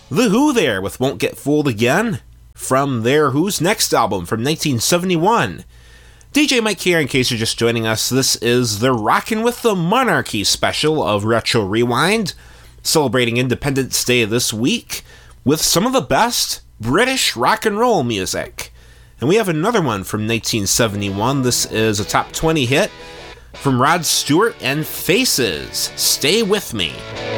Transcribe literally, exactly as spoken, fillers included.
The Who there with Won't Get Fooled Again, from their Who's Next album from nineteen seventy-one. D J Mike here, in case you're just joining us. This is the Rockin' with the Monarchy special of Retro Rewind, celebrating Independence Day this week with some of the best British rock and roll music. And we have another one from nineteen seventy-one. This is a top twenty hit from Rod Stewart and Faces, Stay With Me.